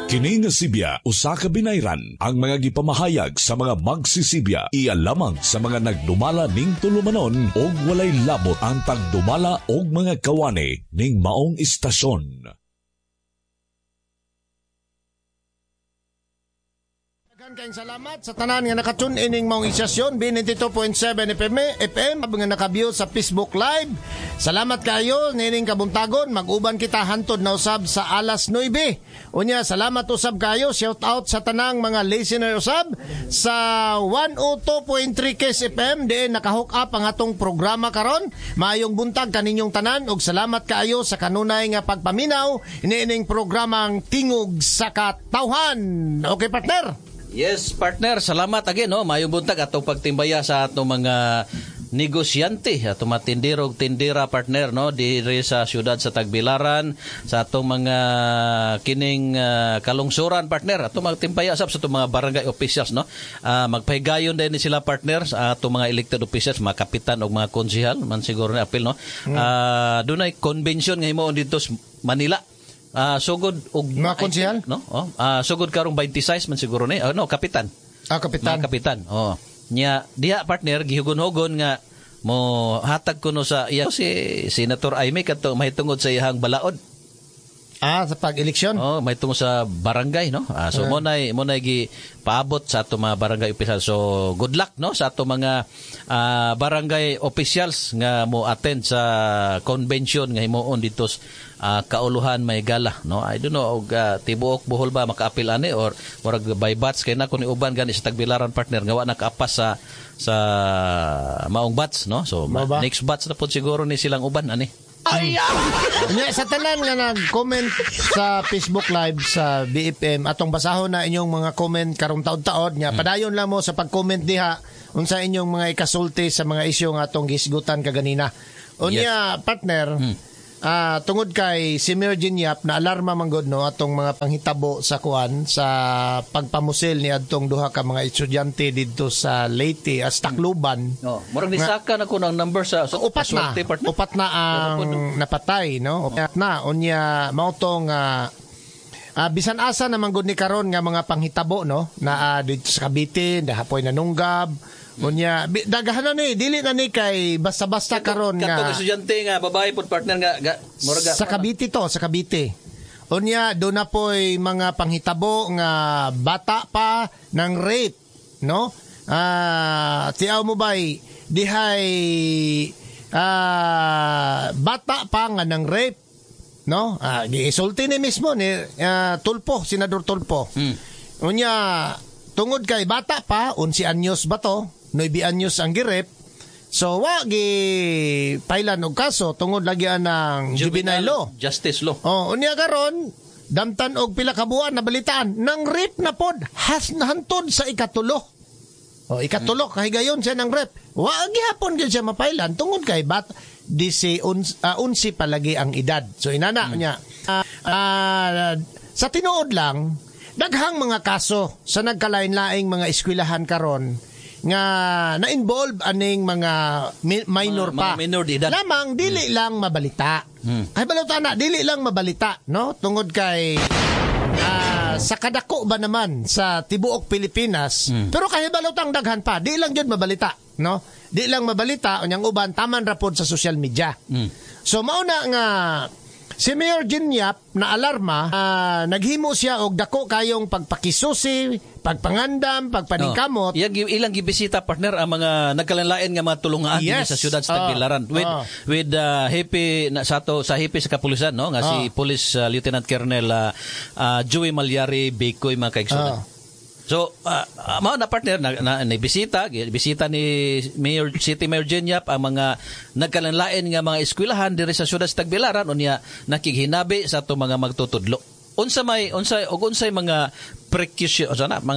Kini nga Sibya usa ka binayran ang mga gipamahayag sa mga magsisibya iya lamang sa mga nagdumala ning tulumanon og walay labot ang tagdumala og mga kawani ning maong istasyon. Kayong salamat sa tanan nga nakatune ining maong istasyon B92.7 FM nga naka-view sa Facebook Live. Salamat kayo nining kabuntagon, mag-uban kita hantod na usab sa alas 9. Unya salamat usab kayo, shout out sa tanang mga listener usab sa 102.3 Kiss FM diin naka-hook up ang atong programa karon. Maayong buntag kaninyong tanan ug salamat kayo sa kanunay nga pagpaminaw nining programang Tingog sa Katawhan. Okay partner? Yes, partner. Salamat again. No? Mayong buntag atong pagtimbaya sa atong mga negosyante, atong mga tindira, partner, no? Diri sa syudad sa Tagbilaran, sa atong mga kining kalungsuran, partner. Atong magtimbaya sa atong mga barangay officials, no? Magpahigayon din sila, partner, sa atong mga elected officials, mga kapitan o mga konsihal, man siguro na apil, no? Dunay convention nga himuon dito sa Manila. Sugod og mga konsehal, no? Sugod karong 26 man siguro ni. Kapitan. Kapitan. Nya diha partner gihugon-hugon nga mo hatag kuno sa iya si Senator Aimee kadto mahitungod sa iyang balaod. Sa pag-eleksyon? May tungo sa barangay, no? So, mo na paabot sa ato mga barangay officials. So, good luck, no? Sa ato mga barangay officials nga mo attend sa convention nga himuon dito kauluhan may gala, no? I don't know, tibuok buhol ba makaapil ani or murag by bats kay na kun uban gani sa Tagbilaran, partner nga wa nakaapas sa maong bats, no? So, next bats na po siguro ni silang uban ani. Sa tanan nga nag-comment sa Facebook Live sa BFM atong basahon na inyong mga comment karong taon-taon nya padayon lang mo sa pag-comment diha unsa inyong mga ikasulti sa mga isyu nga atong gisgutan kaganina. Unya, yes. Partner, tungod kay si Mayor Yap na alarma man gud, no, atong mga panghitabo sa kuan sa pagpamusil ni adtong duha ka mga estudyante didto sa Leyte as Tacloban. Murag nisaka na ko ng number sa upat na ang napatay, no? Upat na unya mao tong bisan asa naman gud ni karon nga mga panghitabo, no, na dito sa Cavite, dahapoy nanunggab. Unya daghan na ni dili na ni kay basta-basta karon nga katong estudyante nga babae pud partner nga murag sa Cavite. Unya do na poy mga panghitabo nga bata pa ng rape, no? Tiaw mo bay dihay bata pa nga ng rape, no? Gisulti ni mismo ni Tulfo, Senador Tulfo. Unya tungod kay bata pa 11 anyos ba to? 9 anyos ang girep. So gi pailan og kaso tungod lagi ng juvenile law, justice law. Unya karon damtan og pila ka buwan na balitaan nang rape na pod has nahantod sa ikatulo. Ikatulo kahigayon siya ng rape. Gihapon gyud siya mapailan tungod kay bat 11 palagi ang edad. So inana niya. Sa tinuod lang daghang mga kaso sa nagkalain-laing mga eskwelahan karon nga na-involve aning mga minor pa. Minor de edad. Lamang dili lang mabalita. Ay balota na dili lang mabalita, no? Tungod kay sa kadako ba naman sa tibuok Pilipinas. Pero kay balotang daghan pa, di lang jud mabalita, no? Di lang mabalita unyang uban taman ra pod sa social media. So mao na nga si Mayor Yap na alarma, naghimo siya og dako kayong pagpakisusi, pagpangandam, pagpaningkamot. Ilang gibisita, partner, ang mga nagkalanlain nga mga tulungan sa siyudad sa Tagbilaran with hippie sa hippie sa kapulisan, no, nga si Police Lieutenant Colonel Joey Malyari Bekoy, mga kaigsunan. So, mao na partner na bisita ni City Mayor Yap ang mga nagkalanlain nga mga eskwelahan diri sa siyudad sa Tagbilaran unya nakighinabi sa ato mga magtutudlo. Unsay mga precaution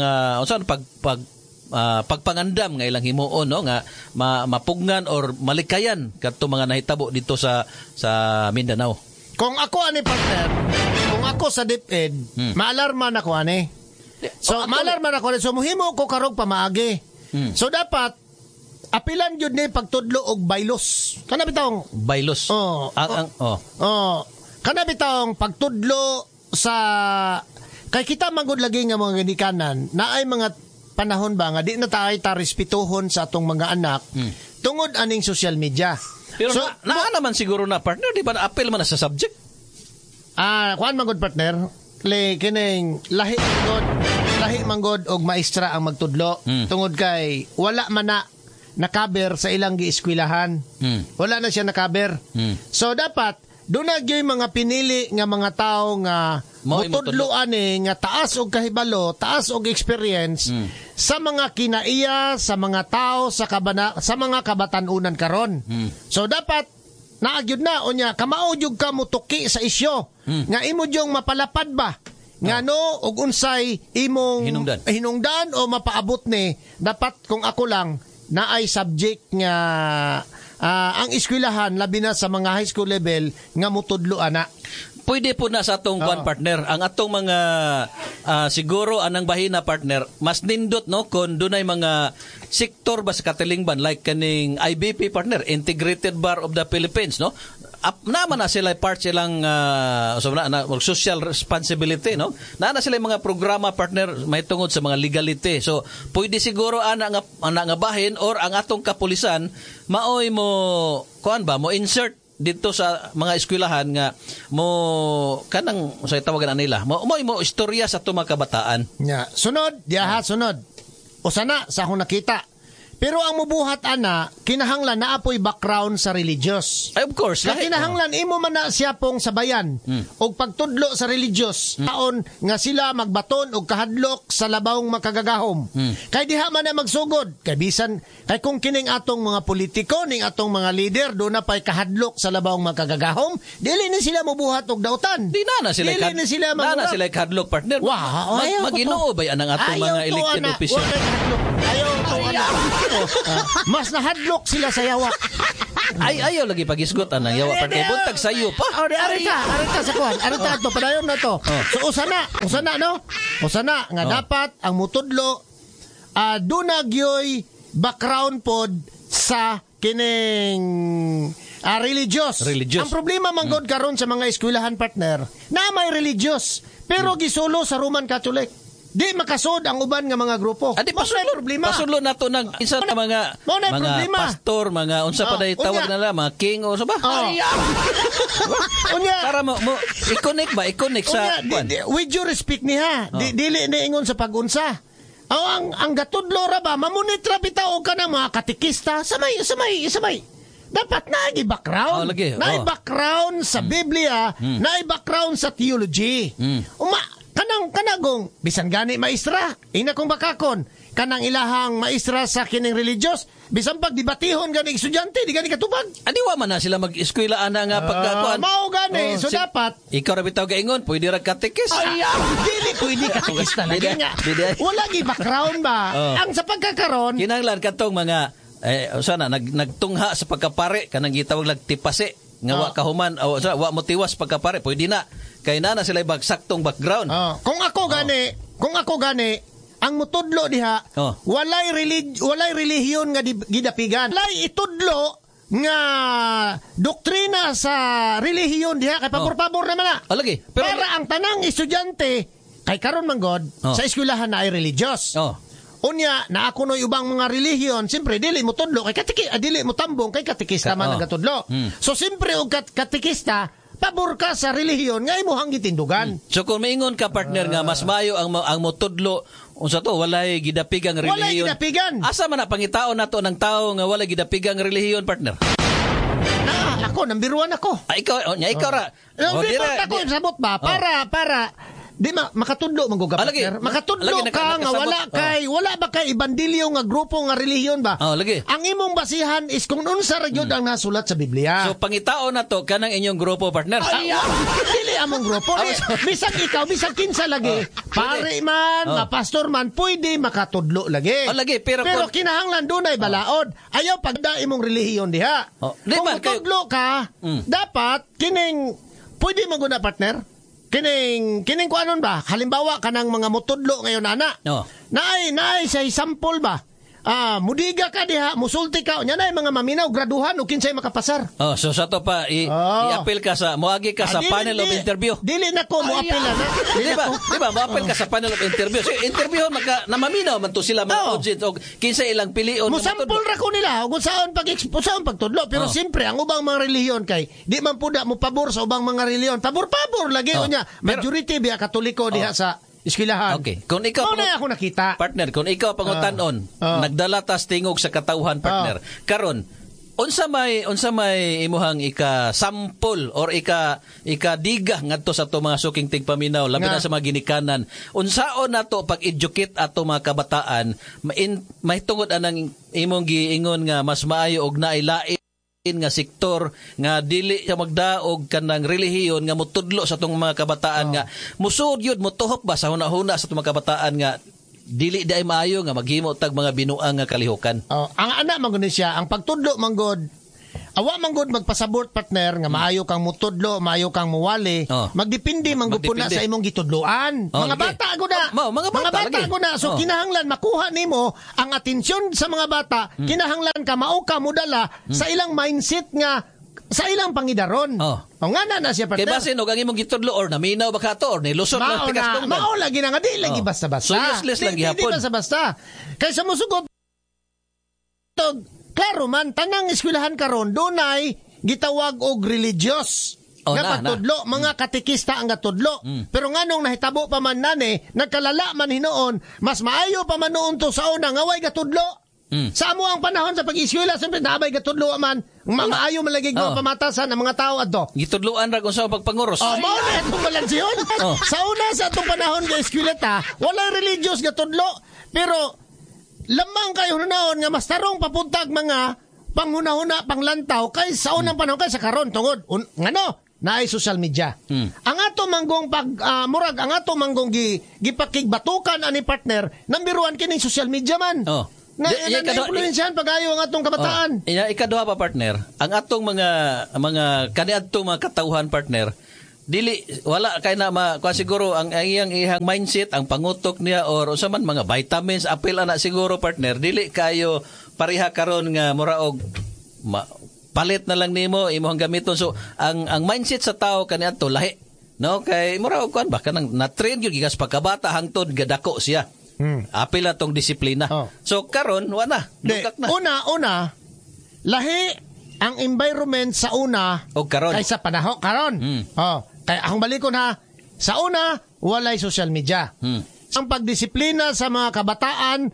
pagpangandam nga ilang himuon, no, nga mapugnan or malikayan kadto mga nahitabo dito sa Mindanao. Kung ako ani partner, kung ako sa DepEd, maalarma na ko ani. So, malarman ako rin. So, muhimo ko karong pamaagi. So, dapat, apilan yun ni pagtudlo og baylos. Kana bitong? Baylos? Kana bitong pagtudlo sa Kay kita magud lagi nga mga ginikanan na ay mga panahon ba nga di na tayo respetuhon sa atong mga anak tungod aning social media. Pero naman siguro na partner, di ba na-appeal man na sa subject? Kuan magud partner, kining lahi manggod og maestra ang magtudlo tungod kay wala man na nakaber sa ilang gieskwilahan. Wala na siya nakaber. So dapat doon na gyud mga pinili nga mga tao nga mutudlo ani nga taas og kahibalo, taas og experience sa mga kinaiya, sa mga tao, sa mga kabatanunan karon. So dapat naagyud na unya kamao jud ka mutuki sa isyu nga imo jong mapalapad ba ngano og unsay imong hinungdan o mapaabot ni. Dapat kung ako lang naay subject nga ang eskwelahan labi na sa mga high school level nga mutudlo ana. Pwede po na sa atong partner ang atong mga siguro anang bahina partner mas nindot no kun dunay mga sektor ba sa katilingban like kaning IBP partner, Integrated Bar of the Philippines no. Naman na sila part silang social responsibility no. Na sila mga programa partner may tungod sa mga legality. So pwede siguro ana nga bahin or ang atong kapulisan maoy mo kuan ba mo insert dito sa mga eskwelahan nga mo kanang sa tawagan nila mo istorya sa atong mga kabataan. Sunod sunod. Usana sa akong nakita. Pero ang mubuhat ana, kinahanglan na apoy background sa religious. Of course. Kinahanglan imo man na siya pong sabayan og pagtudlo sa religious. Taon nga sila magbaton og kahadlok sa labawong makagagahom. Kay diha man na magsugod. Kay bisan kay kung kining atong mga politiko, ning atong mga leader do na pay kahadlok sa labawong makagagahom, dili ni sila mubuhat og dautan. Di na sila kahadlok partner. Mag-Ginoo ba yan ang atong mga elected official? Ayaw to mas nahadlok sila sa yawa. Ayaw lagi pagisgot anang yawa partner. Buntag sayo pa. Arita sa kuan. Arita to padayon na to. So usana no. Usana nga dapat ang mutudlo dunagyoy background pod sa kining religious. Ang problema manggod karon sa mga eskwelahan partner na may religious pero gisulo sa Roman Catholic. Di makasod ang uban nga mga grupo. Adi pasulo nato ng isa na mga pastor, mga unsa pa day tawag nila, mga king o so ba? Para mo i-connect sa with your respect niha. Dili na ingon sa pagunsa. Ang gatudlo ra ba mamunitra bitaw ka ng mga katikista samay. Dapat naay background. Naay background sa Biblia, naay background sa theology. Kanagong bisan gani maestra ina kong bakakon kanang ilahang maestra sa kining religious bisan pag dibatihon gani estudyante di gani katubag wa man na sila mag-eskwela ana nga pagkakuan mao gani so dapat ikaw ra bitaw gaingon pwede ra katekis dili pwede katekis talaga nga wala gi background ba ang sa pagkakaron kinahanglan katong mga sana nagtungha sa pagkapare kanang gitawag lag tipase nga wa kahuman wa mo tiwas pagkapare pwede na kay na sila bagsaktong background. Kung ako gani, ang mutudlo diha, walay relihiyon nga gidapigan. Walay itudlo nga doktrina sa relihiyon diha kay pabor-pabor naman na. Pero para ang tanang estudyante kay karon manggod sa eskwelahan na ay religious. Unya na ako noy ubang mga relihiyon, siyempre dili mo tudlo kay dili mo tambong kay katikista man nagatudlo. So siyempre og katikista pabor ka sa relihiyon nga imuhang gitindugan. So kung maingon ka partner nga mas mayo ang mutudlo unsa to walay gidapigang relihiyon. Walay gidapigan. Asa man na pangitaon nato ng tao nga walay gidapigang relihiyon partner? Ako number 1 ako. Ikaw ra. Ako sabot ba para di makatudlo manggo partner. Makatudlo ka nga wala ba kay ibandilyo nga grupo nga relihiyon ba? Ang imong basihan is kung unsa ra gyud ang nasulat sa Biblia. So pangitaon nato kanang inyong grupo partner. Dili among grupo. Bisag ikaw, bisag kinsa lagi. Pare man, pastor man, pwede makatudlo lagi. Pero kinahanglan dunay balaod. Ayaw pagda imong relihiyon diha. Kung matudlo ka, dapat kining pwede maguna partner. Kining kuanon ba? Halimbawa kanang mga mutudlo ngayon ana. Naay sa sample ba? mudiga ka diha, musulti ka, unya na mga maminaw, graduhan, o kinsay makapasar. So sa to pa, i-appeal ka sa, muagi ka sa panel of interview. Dili na ko, muapil na. Di ba, muapil ka sa panel of interview. So, interview, namaminaw man to sila, mga audience, o kinsay ilang pilion. Musampol ra ko nila, kung saan pagtudlo. Pero siyempre, ang ubang mga relihiyon kay, di man po mo pabor sa ubang mga relihiyon. Pabor, lagi unya. Majority biya katoliko diha sa eskwelahan. Okay. Kung ikaw ako nakita. Partner, kung ikaw pangutan-on, nagdala tas tingog sa katauhan, partner. Karon, unsa may imuhang ika-sample or ika-diga ngadto sa ato mga suking tigpaminaw labi na sa mga ginikanan. Unsaon nato pag-educate ato mga kabataan mahitungod anang imong giingon nga mas maayo og nailain nga sektor nga dili siya magdaog kanang relihiyon nga mutudlo sa tong mga kabataan nga musud yun mutuhok ba sa hunahuna sa tong mga kabataan nga dili di ay maayo nga maghimo tag mga binuang nga kalihukan. Ang ana man gud siya, ang pagtudlo man gud awa man gud magpasabot, partner, nga maayo kang mutudlo, maayo kang muwali, magdepende man gud na sa imong gitudloan. Mga bata gud na. Mga bata gud na. So kinahanglan makuha nimo ang atensyon sa mga bata, kinahanglan ka mao ka mudala sa ilang mindset nga sa ilang pangidaron. Nga na siya, partner. Kaya basin, o ang imong gitudlo or naminaw baka to or nilusot lang tikas tunggan. Mao lagi na nga, di lagi basta-basta. So useless lang gihapon. Di basta-basta. Kaysa musugod, klaro man, tanang eskwelahan karon dunay gitawag og religious nga pagtudlo, mga katikista ang gatudlo. Pero nganong nahitabo pa man nani, nagkalala man hinoon, mas maayo pa man noon to sa una nga way gatudlo. Sa amo ang panahon sa pag-eskwela, siyempre naabay gatudlo man, maayo malagig mo pamatasan ang mga tao adto. Gitudloan ra kung sa pagpanguros. Mao na itong balansyon. Sa una sa atong panahon nga eskweleta, walay religious gatudlo, pero lamang kayo hunaon nga mas tarong papuntag mga panghunahuna, panglantaw kay sa unang panahon kay sa karon tungod ngano naay social media. Ang ato manggong murag ang ato manggong gipakigbatukan ani, partner, number 1 kining social media man. Na-influensyahan pag-ayo ang atong kabataan. Ikaduha pa, partner, ang atong mga kaniadtong mga katauhan, partner, dili wala kay na siguro ang iyang mindset, ang pangutok niya or usa man mga vitamins apil ana siguro, partner, dili kayo pareha karon nga mura og palit na lang nimo imong gamiton. So ang mindset sa tao kaniadto lahi, no, kay mura og kuan ba kanang na-train gyud gikas pagkabata hangtod gadako siya. Apil na tong disiplina. So karon wala na. Una lahi ang environment sa una o karon kaysa panahon karon. Kaya akong balikon ha, sa una walay social media. Ang pagdisiplina sa mga kabataan,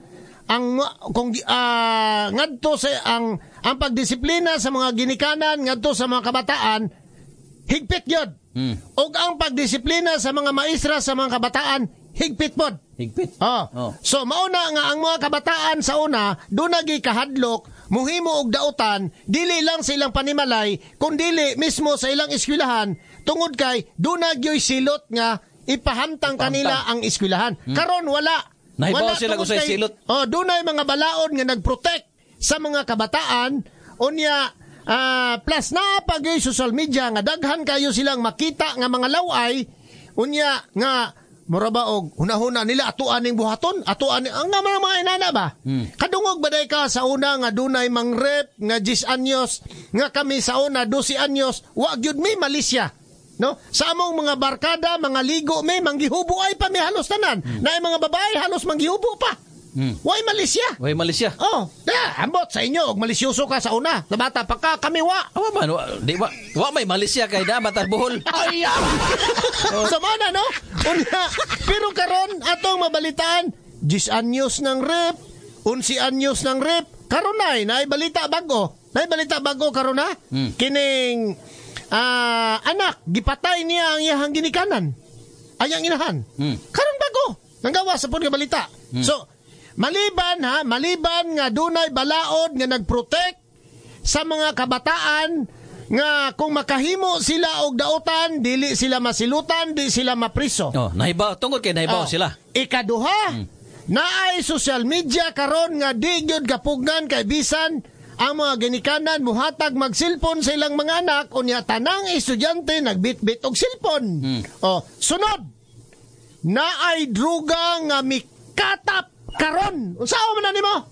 ngadto sa ang pagdisiplina sa mga ginikanan ngadto sa mga kabataan higpit gyud. Og ang pagdisiplina sa mga maestra sa mga kabataan higpit pod. Higpit. So mauna nga ang mga kabataan sa una dunay kahadlok muhimo og dautan dili lang sa ilang panimalay kundi mismo sa ilang eskwelahan tungod kay dunay gyoy silot nga ipahamtang kanila ang eskwelahan. Karon wala. Nahibaw sila kung sa silot. Dunay mga balaod nga nagprotect sa mga kabataan unya plus na pagay social media nga daghan kayo silang makita nga mga laway unya nga mura ba og hunahuna nila atuan ning buhaton, atuan ang mga inana ba? Kadungog baday ka sa una nga dunay mangrep nga 10 anyos, nga kami sa una 12 anyos, wa gyud may Malaysia. No? Sa among mga barkada, mga ligo may manggihubo ay pa may halos tanan. Naay mga babae halos manggihubo pa. Way Malaysia. Way Malaysia. Ambot sa inyo og malisyoso ka sa una. Na bata pa ka kami wa. Di ba? Wa may Malaysia kay da batas buhol. Ay. Sa mana no? Pero karon atong mabalitaan 10 anyos ng rep, 11 anyos ng rep. Karon naay balita bago. Naay balita bago karon na. Kining anak gipatay niya ang iyang ginikanan. Ayang inahan. Karon bago. Nanggawa sa pud nga balita. So maliban nga dunay balaod nga nagprotect sa mga kabataan nga kung makahimo sila og dautan dili sila masilutan, di sila mapriso. Nahibaw tungod kay nahibaw sila. Ikaduha, naay social media karon nga di gyud kapugnan kay bisan ang mga ginikanan muhatag mag-cellphone sa ilang mga anak unya tanang estudyante nagbitbit og cellphone. Sunod, naay druga nga mikatap karon. Unsao man nimo?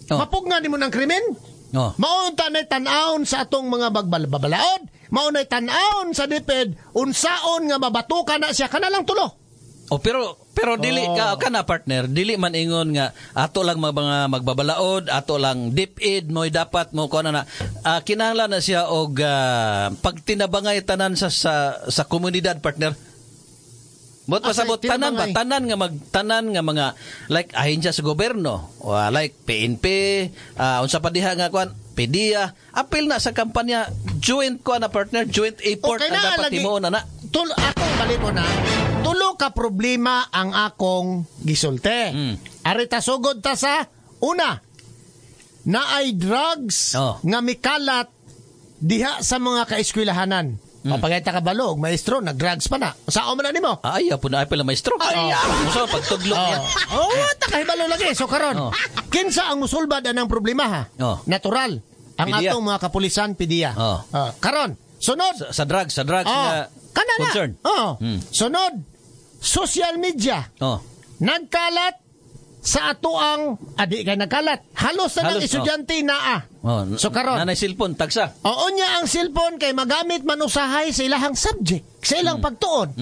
Mapugna nimo ng krimen. Maunta na tan-aon sa atong mga bagbalaod. Maunay tan-aon sa DepEd unsaon nga mabatukan na siya kanalang tulo. Pero dili ka na partner, dili man ingon nga ato lang mga magbabalaod, ato lang DepEd mo'y dapat mo kuno na kinahanglan na siya og pagtinabangay tanan sa komunidad partner. Bot pasabot tanan nga mga like ahensya sa gobyerno, like PNP, unsa pa diha nga kuan, PDEA, apil na sa kampanya joint kuan na partner, joint effort ang dapat himuon na. Akong balik ko na. Tulo ka problema ang akong gisulti. Arita sugod ta sa una. Na ay drugs nga mikalat diha sa mga kaeskwelahanan. Mapagayta ka balog, maestro, nag-drugs pa na. Saan mo na nimo? Ay, po na pala maestro. So, pagtudlog niya. Takahibalo lagi. So, karon, kinsa ang musulbad anang problema ha? Natural. Ang PDEA. atong mga kapulisan, PDEA. Karon, sunod. Sa drugs na concern. Sunod, social media. Nagkalat sa atoang kay nagkalat. Halos na ng estudyante naa. So karon. Nanay cellphone, tagsa. Oo niya ang cellphone kay magamit man usahay sa ilahang subject, sa ilang pagtuon.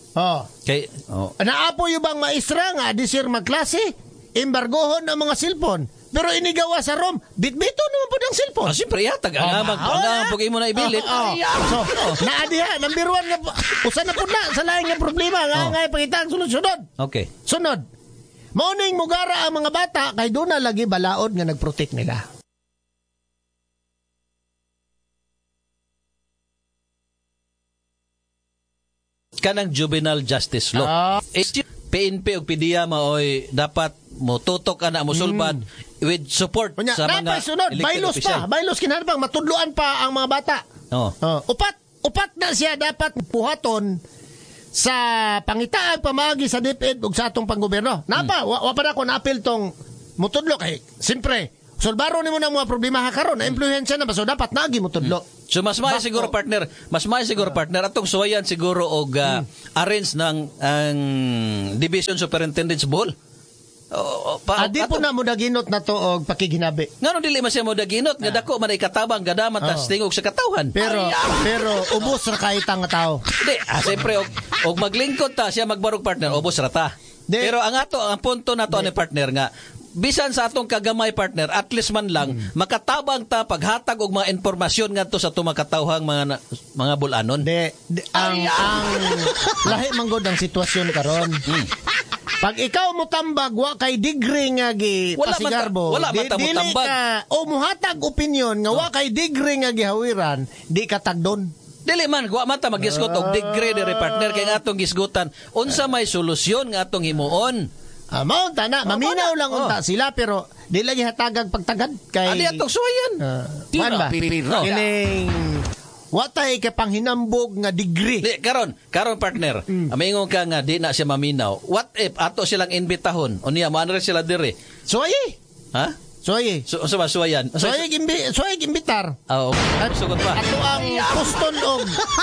Naapo yung bang maestra nga disir magklase, embargohon ang mga cellphone. Pero inigawa sa Rome, bitbito naman po ng cellphone. Siyempre, yatag. Ang pugay mo na ibilit. So, naadiha, number one nga, usan na po na, sa laing nga problema, nga ipakita ang sunod-sunod. Okay. Sunod, mauning mugara ang mga bata, kay doon na lagi balaod nga nag-protect nila. Kanang juvenile justice law. PNP o PDEA maoy dapat mo tutok ana mo sulbad with support sa mga sunod, baylos pa, baylos kinahanglan matudloan pa ang mga bata. Upat na siya dapat puhaton sa pangitaang pamagi sa DepEd ug sa atong panggobyerno. Wa pa na ko na-appeal tong mutudlo kay siyempre solbaro nimo na mga problema ha karon na impluwensya na ba so dapat naagi mutudlo. So mas may siguro partner atong suwayan siguro og arrange ng ang Division Superintendent sa Bohol. Di po na mo daginot na to og pakiginabi. Ngano dili man siya mo daginot nga dako man ay katabang gadaman tas tingog sa katawhan. Pero ubos ra kay tang tao. Di, siyempre og maglingkod ta siya magbarog partner ubos ra ta. Pero ang punto nato ni partner nga bisan sa atong kagamay partner, at least man lang makatabang ta paghatag og mga impormasyon ngadto sa tumakatawhang mga bulanon. Ang lahi manggod ang sitwasyon karon. Pag ikaw mo tambag wa kay degree nga gi pasigarbo, dili ka o muhatag opinion nga wa kay degree nga gihawiran, di ka tagdon. Dili man wa man ta magisgot og degree diri partner kay atong gisgutan unsa may solusyon nga atong himuon. Maunta na, maminaw lang unta sila pero di lagi hatagag pagtagad kay ali atong suwayan. Man ba? Kining watay ka panghinambog nga degree. Karon partner, amingon ka nga di na siya maminaw. What if ato silang imbitahon? Unya maanre sila dire. Suwayi. Ha? Suwayi. So ba suwayan? Suwayi imbitar. Sugot pa. Ato ang kuston og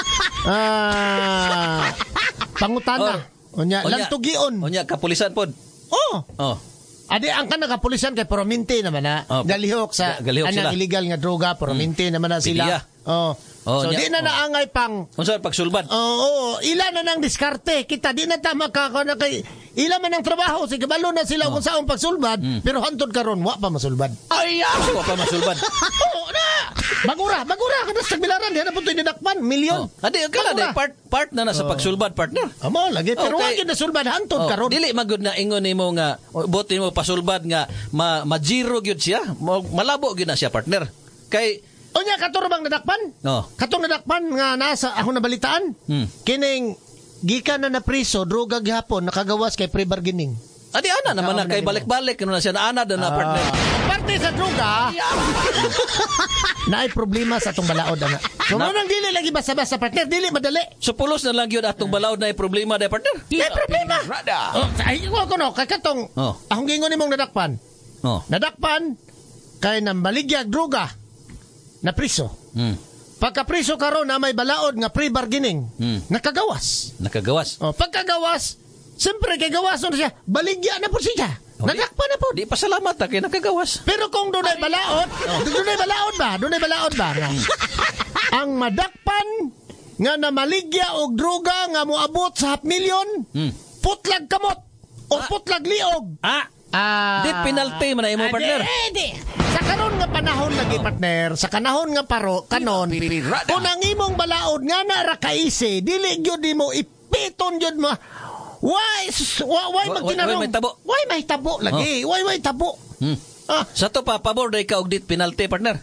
pangutana. Unya lantugion. Unya kapulisan pod. Adi ang kana kapulisan kay prominti naman na galihok sa anang illegal nga droga prominti naman na sila. So di na naangay pang unsa pagsulbad. Ila na nang diskarte kita di na ta makakona kay ila man ang trabaho sige balo na sila kung saong pagsulbad pero hantod karon wa pa masulbad. Wa pa masulbad. Bagura kada sa bilaran di na punto dinakpan milyon. Adi kala day part na sa pagsulbad partner. Amo lagi pero wa gyud na sulbad hantod karon. Dili magud na ingon nimo nga buti mo pasulbad nga ma-zero gyud siya. Malabo gyud na siya partner. Kay unya katurubang nadakpan? Katong nadakpan nga nasa ako nabalitaan. Kining gikan na priso droga gihapon nakagawas kay pre-bargaining. Adi ana naman na kay balik-balik kuno na siya ana na partner. Parte sa droga. Naay problema sa atong balaod ana. So nang dili lagi basta-basta partner, dili madali. So pulos na lang gyud atong balaod na problema day partner. May problema. Ay ko no kay katong akong gingon nimong nadakpan. Nadakpan kay nambaligyag droga na priso. Pagka-priso karon na may balaod nga pre-bargaining. Nakagawas. Pagkagawas, siyempre kay gawason siya, baligya na po siya. Nadakpan na po. Di pasalamat ta kay nakagawas. Pero kung dunay balaod, dunay balaod ba? Ang madakpan nga namaligya og droga nga moabot sa 500,000, putlag kamot o putlag liog. Di penalty man na imo partner. Di. Sa karon nga panahon lagi partner, sa kanahon nga kanon, kung ang imong balaod nga na ra kaise, dili gyud mo ipiton gyud mo. Why magtinarong? Why may tabo lagi? Why tabo? Sa to pa pabor day ka og dit penalty partner.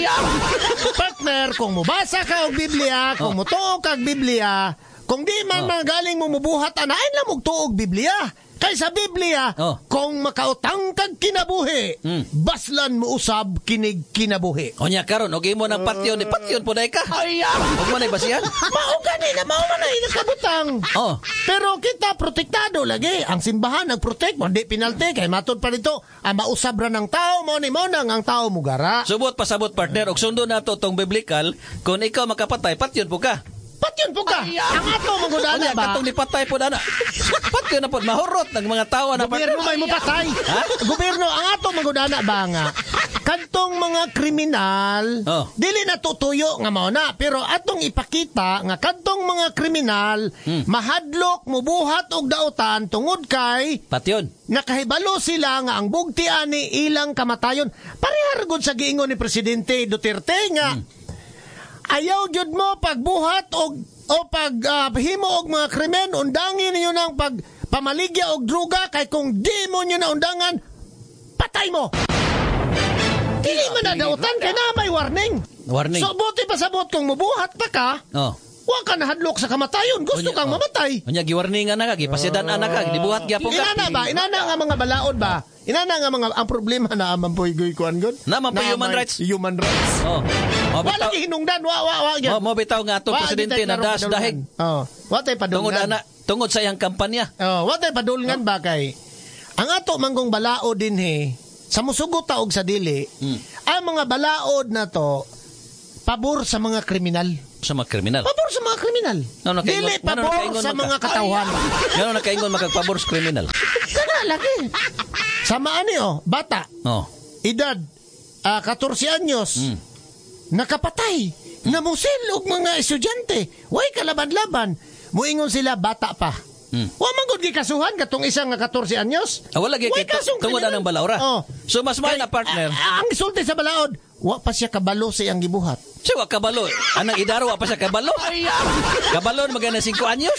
Partner, kung mubasa ka og Biblia, kung mutuog kag Biblia, kung di man magaling mo mubuhat anain lang og tuog Biblia. Kay sa Biblia, kung makautang kag kinabuhi, baslan mo usab kinig kinabuhi. Onya karon og imo nang patyon po day ka. Og man ay basihan. Mao gani na mao man ay nakabutang. Pero kita protektado lagi. Ang simbahan nagprotect mo, di penalty kay matud pa dito. Ang mausab ra ng tao mo ni mo nang ang tao mo gara. Subot pasabot partner og sundo nato tong biblical, kung ikaw makapatay patyon po ka. Patyon po ka. Ang ato magudana ba? Katong nipatay po dana. Patyon na po mahurot ng mga tao na gobyerno may mo patay. Gobyerno ang ato magudana ba nga? Kadtong mga kriminal, dili na tutuyo nga mao na, pero atong ipakita nga kadtong mga kriminal mahadlok mubuhat og dautan tungod kay patyon. Nakahibalo sila nga ang bugti ani ilang kamatayon. Parehar gud sa giingon ni Presidente Duterte nga ayaw gyud mo pagbuhat o paghimo og mga krimen, undangin niyo ng pagpamaligya og droga kay kung di mo niyo na undangan, patay mo. Dili man na dautan kay na may warning. So buti pasabot kung mubuhat pa ka. Wa ka nahadlok sa kamatayon, gusto kang mamatay. Unya giwarningan na ka, gipasidan na ka, dibuhat gyapon ka. Inana nga mga balaod ba? Inana nga mga ang problema na amang poy kuan gud. Naman po human rights. Wala gi hinungdan, wa. Mo bitaw nga atong presidente na dahig. Wa tay padulngan. Tungod sa iyang kampanya. Wa tay padulngan ba kay ang ato manggong balaod dinhi sa musugot ta og sa dili. Ang mga balaod na to pabor sa mga kriminal. Sa mga kriminal. Pabor sa mga kriminal. Dili pabor sa mga katawan. Ngano nakaingon magpabor sa kriminal? Kana lagi. Samaan niyo, bata. Edad 14 anyos. Nakapatay. Namusil og mga estudyante. Way kalaban-laban. Muingon sila bata pa. Wa man gud gikasuhan katong isang nga 14 anyos. Wala gi tungod anang balaura. So mas may na partner. Ang isulti sa balaod, wa pa siya kabalo sa iyang gibuhat. So wa kabalo. Anang idaro wa pa siya kabalo. Kabalon magana 5 anyos.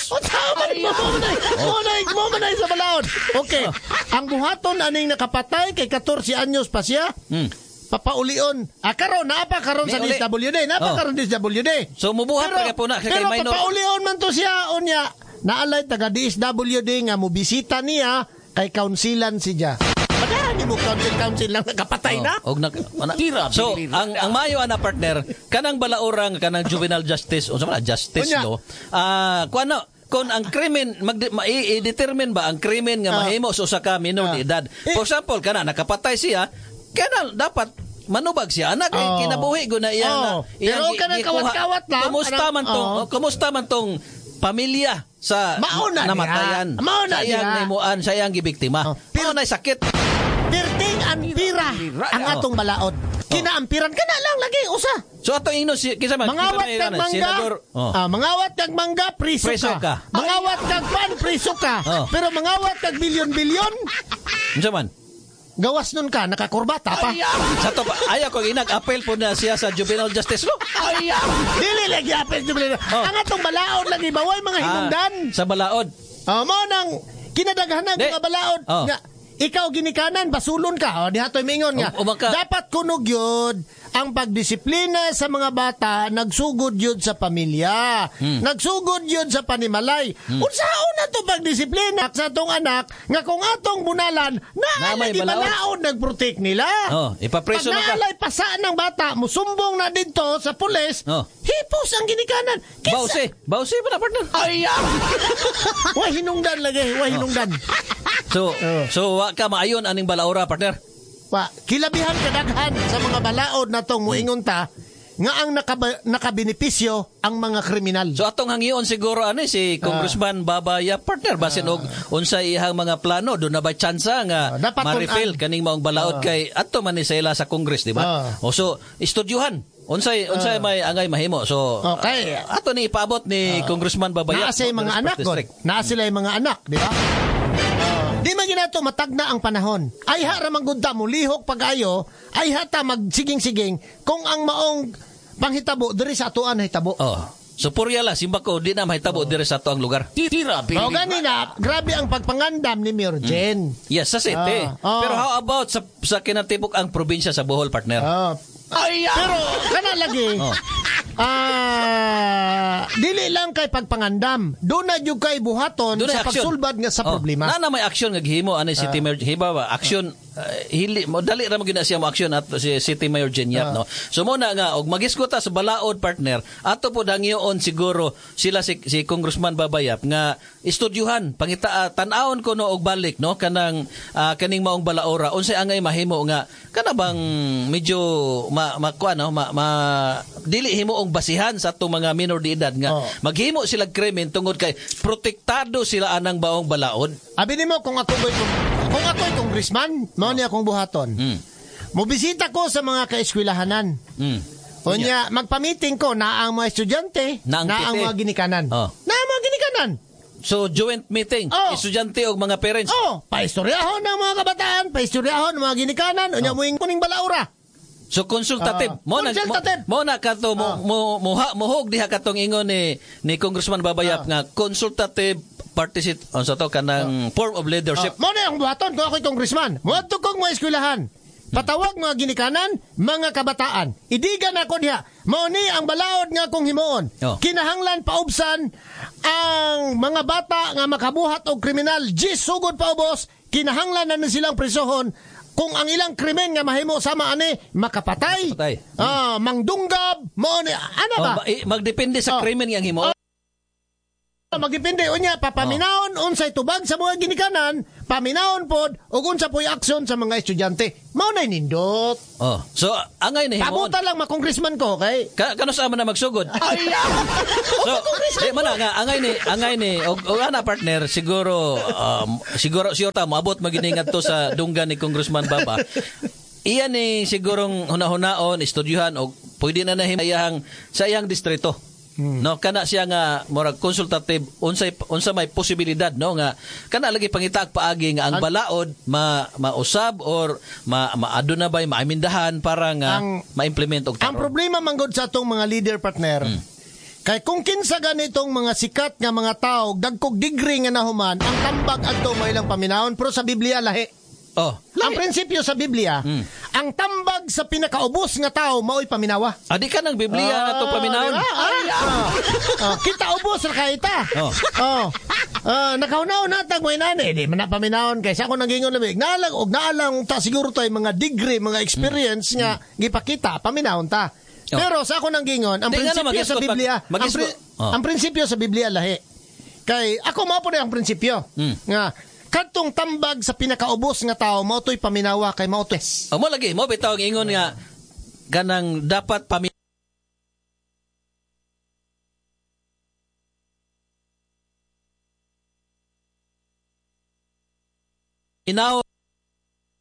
Mo manay sa balaod. Okay. Ang buhaton aning nakapatay kay 14 anyos pa siya. Papaulion. Karon naapa karon sa DSWD. Karon DSWD. So mubuhat pa po na kay minor. Pero papaulion man to siya unya. Naalay taga DSWD nga mo bisita niya kay kaunsilan siya. Padahal ni mo council lang nakapatay na. So ang mayo ana partner kanang balaurang kanang juvenile justice o sa justice law. Kuano kung ang krimen i-determine ba ang krimen nga mahimo sa usa ka minor de edad. For example kana nakapatay siya kana dapat manubag siya anak kinabuhi go na iya. Pero kanang kawat-kawat lang. Kumusta man tong pamilya sa namatayan. Sayang sayang gibiktima. Pero na sakit. Perting ampira ang atong balaod. Kinaampiran kana lang lagi usa. So ato ino kisa man mangawat kag mangga. Mangawat kag mangga priso ka. Mangawat kag pan priso ka. Pero mangawat kag bilyon-bilyon. Unsa man? Gawas nun ka, nakakurbata pa. Sa to pa, ayaw ko inag-appel po na siya sa juvenile justice law. Dili lagi appel juvenile. Ang atong balaod lagi bawal mga hinungdan. Sa balaod. Mo nang kinadaghan ng mga balaod. Nga, ikaw ginikanan, basulon ka. Di hatoy mingon nga. Dapat kunog yun ang pagdisiplina sa mga bata, nagsugod yun sa pamilya. Nagsugod yun sa panimalay. Unsaon na to pagdisiplina sa atong anak, nga kung atong bunalan, naalay di balaod nagprotect nila. Ipapreso pag naalay pasa ng bata, musumbong na dito sa pulis, hipos ang ginikanan. Bausi pa na partner. Wa hinungdan lagi, wa hinungdan. So wa ka maayon aning balaura partner. Kilabihan kadaghan sa mga balaod na tong muingon ta nga ang nakabenepisyo ang mga kriminal. So atong hangyoon siguro si Congressman Babaya partner basin og unsay iyang mga plano do na ba tsansa nga ma-refill kaning maong balaod kay adto man ni sa ila sa Congress, di ba? So estudyuhan unsay may angay mahimo. So okay, ato ni ipaabot ni Congressman Babaya. Naa sila mga anak god. Naa sila mga anak, di ba? Di man ginato matagna ang panahon. Ay ha ramang gudta mo lihok pagayo, ay hata magsiging-siging kung ang maong panghitabo diri sa atuan hitabo. So puryala simbako di na mahitabo diri sa ato ang lugar. Tira o ganina, grabe ang pagpangandam ni Mayor Jen. Yes, sa city. Pero how about sa kinatibok ang probinsya sa Bohol, partner? Pero kana lagi. Dili lang kay pagpangandam. Doon na yung kay buhaton doon sa pagsulbad nga sa problema. Na may action nga gihimo ani City Mayor Hiba ba? Action dali ra mo gina siya mo action at si City Mayor Jenyap no. So mo na nga og magiskuta sa balaod partner ato po dangyoon siguro sila si Congressman Babayap nga estudyuhan pangita tan-awon ko no og balik no kanang kaning maong balaora unsay angay mahimo nga kana bang medyo dili himuong basihan sa atong mga minor de edad nga maghimo sila krimen tungod kay protektado sila anang baong balaod. Abi nimo kung ako'y congressman, mao ni akong buhaton. Mobisita ko sa mga kaeskwelahanan. Unya magpa-meeting ko na ang mga estudyante, na ang mga ginikanan. Na ang mga ginikanan. So joint meeting, estudyante og mga parents. Paistoryahon ng mga kabataan, paistoryahon ng mga ginikanan, unya muing kuning balaura. So consultative. Mo na kato mohog diha katong ingon ni Congressman Babayap nga consultative sa to kanang form of leadership. Mo na ang buhaton ko ako'y congressman. Moadto kong mga eskwelahan. Patawag mga ginikanan, mga kabataan. Idigan ako diha. Mao ni ang balaod nga akong himuon. Kinahanglan paubsan ang mga bata nga makabuhat og kriminal. Sugod paubos, kinahanglan na silang prisohon. Kung ang ilang krimen nga mahimo sama ani makapatay. Mangdunggab, mo ni ano ba? Magdepende sa krimen yang himo. Magdepende unya papaminaon unsay tubag sa mga ginikanan, paminaon pod ug unsa poy aksyon sa mga estudyante. Mao nay nindot. So angay na himo. Pabuta lang congressman ko kay kano sa man na magsugod. So di man nga angay ni og ana partner siguro sure ta moabot maginingat to sa dunggan ni Congressman Baba. Iyan ni sigurong hunahunaon estudyuhan og pwede na nahimahang sa iyang distrito. No kana siya nga murag consultative unsa may posibilidad no nga kana lagi pangitaak paagi nga ang balaod mausab or maado na bay maimindahan para nga ma-implement og ang problema manggod sa atong mga leader partner kay kung kinsa ganitong mga sikat nga mga tawo dagkog degree nga nahuman ang tambag adto mo ilang paminahon pero sa Biblia lahi. Ang prinsipyo sa Biblia, ang tambag sa pinakaubos nga tao mao'y paminawa. Adi ka ng Biblia na to paminawon. Kita ubos ra kaita. Nakaunaw natag mo inani, di man na paminawon kaysa ako nagingon labig. Naalang ta siguro tay mga degree, mga experience nga gipakita, paminawon ta. Pero sa ako nang gingon, ang prinsipyo sa Biblia, ang prinsipyo sa Biblia lahi. Kay ako mao po ang prinsipyo nga kadtong tambag sa pinakaubos nga tao mao toy paminawa kay mao tes. Mo lagi mo bitaw ang ingon nga ganang dapat paminaw